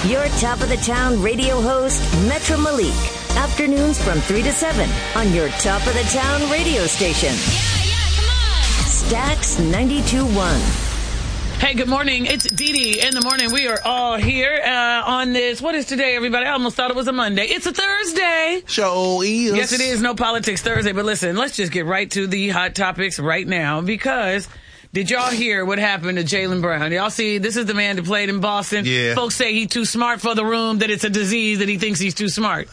Your top of the town radio host, Metro Malik. Afternoons from 3 to 7 on your top of the town radio station. Yeah, come on. Stax 92.1. Hey, good morning. It's Dee Dee in the morning. We are all here on this. What is today, everybody? I almost thought it was a Monday. It's a Thursday. Show is. Yes, it is. No Politics Thursday. But listen, let's just get right to the hot topics right now because did y'all hear what happened to Jaylen Brown? Y'all see, this is the man that played in Boston. Yeah. Folks say he's too smart for the room, that it's a disease, that he thinks he's too smart.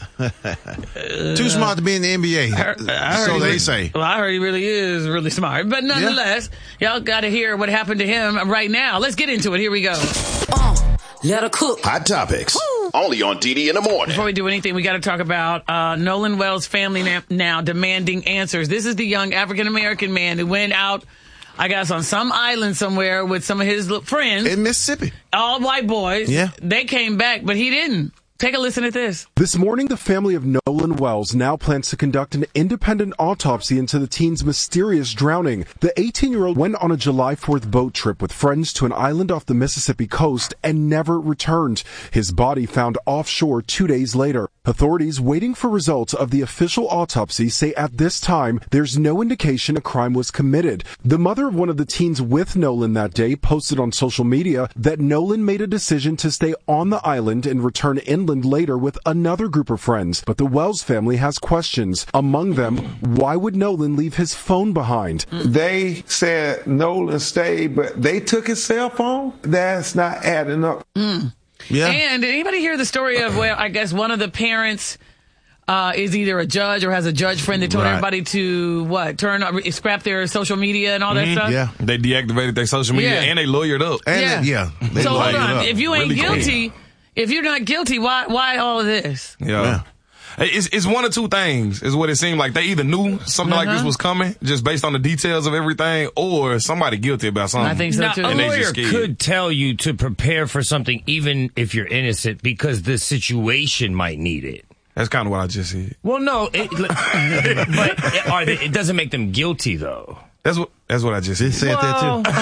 Too smart to be in the NBA. So they say. Well, I heard he really is really smart. But nonetheless, y'all got to hear what happened to him right now. Let's get into it. Here we go. Let her cook. Hot Topics. Only on DD in the morning. Before we do anything, we got to talk about Nolan Wells' family now demanding answers. This is the young African-American man who went out, I guess, on some island somewhere with some of his friends. In Mississippi. All white boys. Yeah. They came back, but he didn't. Take a listen at this. This morning, the family of Nolan Wells now plans to conduct an independent autopsy into the teen's mysterious drowning. The 18-year-old went on a July 4th boat trip with friends to an island off the Mississippi coast and never returned. His body found offshore 2 days later. Authorities waiting for results of the official autopsy say at this time, there's no indication a crime was committed. The mother of one of the teens with Nolan that day posted on social media that Nolan made a decision to stay on the island and return inland later with another group of friends, but the Wells family has questions. Among them, why would Nolan leave his phone behind? They said Nolan stayed, but they took his cell phone? That's not adding up. Yeah. And did anybody hear the story of, well, I guess one of the parents is either a judge or has a judge friend that told everybody to, scrap their social media and all that stuff? Yeah. They deactivated their social media and they lawyered up. And they so hold on. up. If you ain't Really guilty, if you're not guilty, why all of this? Yeah. It's one of two things is what it seemed like. They either knew something like this was coming just based on the details of everything, or somebody guilty about something. I think so now, too. a And they lawyer just scared. could tell you to prepare for something even if you're innocent because the situation might need it. That's kind of what I just said. Well, no, but it doesn't make them guilty, though. That's what I just said. Said that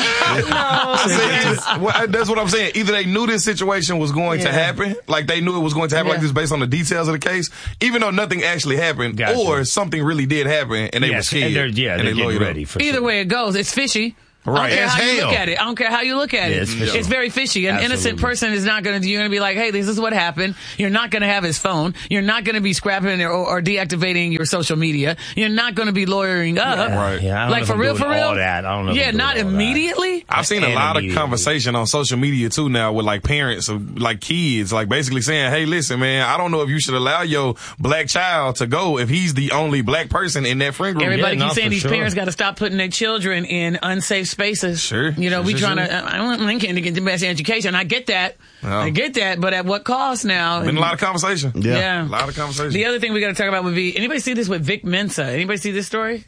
too. That's what I'm saying. Either they knew this situation was going to happen, like they knew it was going to happen like this based on the details of the case, even though nothing actually happened, Gotcha. or something really did happen and they were scared. And they're lawyered getting up. ready for Either something. way it goes, it's fishy. Right. I don't care As how you hell. look at it. I don't care how you look at it. it's fishy. It's very fishy. An innocent Absolutely. person is not going to, you're going to be like, hey, this is what happened. You're not going to have his phone. You're not going to be scrapping or deactivating your social media. You're not going to be lawyering up. Right. Yeah, I don't Like know for if I'm real, doing for real? all that. I don't know. if Yeah, I'm doing not all that. immediately. I've seen a lot of Immediately. conversation on social media too now with like parents of like kids, like basically saying, hey, listen, man, I don't know if you should allow your black child to go if he's the only black person in that friend group. Everybody Yeah, keeps no, saying for these sure. parents got to stop putting their children in unsafe spaces. Sure. You know, we Sure, trying sure. to, I don't think to get the best education. I get that. Yeah. I get that. But at what cost now? Been a lot of conversation. Yeah. A lot of conversation. The other thing we got to talk about would be, anybody see this with Vic Mensa? Anybody see this story?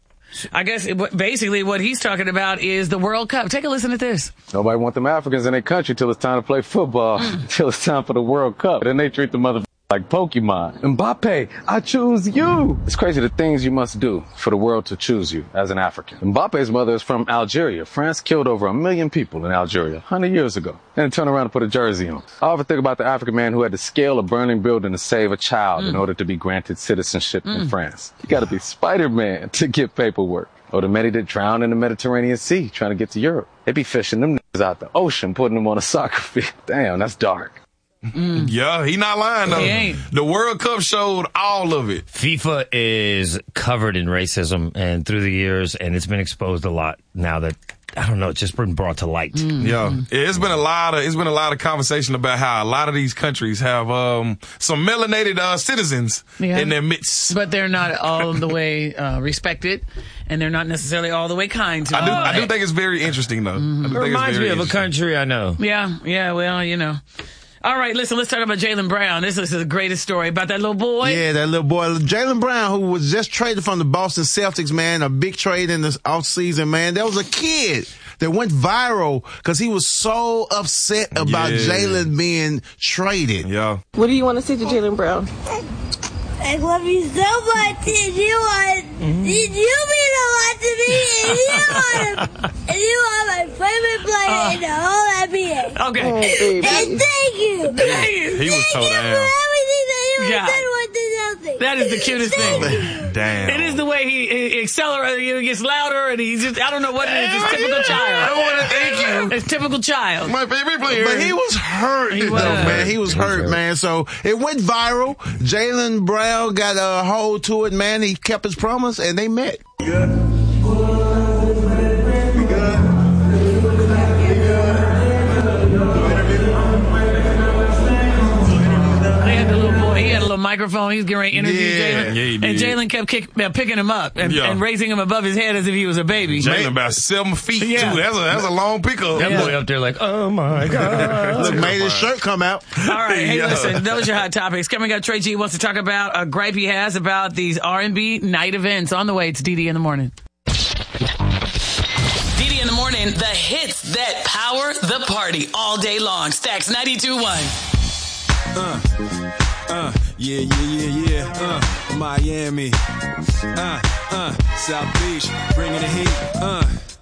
I guess basically what he's talking about is the World Cup. Take a listen to this. Nobody want them Africans in their country till it's time to play football, till it's time for the World Cup. Then they treat the mother like Pokemon. Mbappe, I choose you. It's crazy the things you must do for the world to choose you as an African. Mbappe's mother is from Algeria. France killed over 1 million people in Algeria 100 years ago. Then turn around and put a jersey on. I often think about the African man who had to scale a burning building to save a child in order to be granted citizenship in France. You gotta be Spider-Man to get paperwork. Or the many that drown in the Mediterranean Sea trying to get to Europe. They be fishing them niggas out the ocean, putting them on a soccer field. Damn, that's dark. Yeah, he not lying though. He ain't. The World Cup showed all of it. FIFA is covered in racism and through the years, and it's been exposed a lot now that, I don't know, it's just been brought to light. Yeah, it's been a lot of conversation about how a lot of these countries have some melanated citizens in their midst. But they're not all the way respected, and they're not necessarily all the way kind to I do think it's very interesting though. I do It think it's reminds very me of a interesting. country I know. Yeah, well, you know. All right, listen, let's talk about Jaylen Brown. This is the greatest story about that little boy. Yeah, that little boy, Jaylen Brown, who was just traded from the Boston Celtics, man, a big trade in the offseason, man. There was a kid that went viral because he was so upset about Jaylen being traded. Yeah. What do you want to say to Jaylen Brown? I love you so much, and you mean a lot to me, and you are my favorite player in the whole NBA. Okay. And thank you. He was so down. For everything that you have done with this thing. That is the cutest thing. Damn. It is the way he accelerates, he gets louder, and he's just, I don't know what it is. It's typical child. I want to thank you. It's typical child. My favorite player. But he was hurt, man. He was hurt, man. So it went viral. Jaylen Brown got a hold to it, man. He kept his promise, and they met. He had a little microphone. He was getting ready to interview Jaylen. Yeah, he did. And Jaylen kept picking him up and raising him above his head as if he was a baby. Jaylen about 7 feet, too. That's a long pickup. That boy up there like, oh, my God. Look, made his shirt come out. All right. Hey, listen, those are your hot topics. Coming up, Trey G wants to talk about a gripe he has about these R&B night events. On the way, it's DD in the Morning. DD in the Morning, the hits that power the party all day long. Stacks 92.1. Yeah. Miami. South Beach, bringing the heat.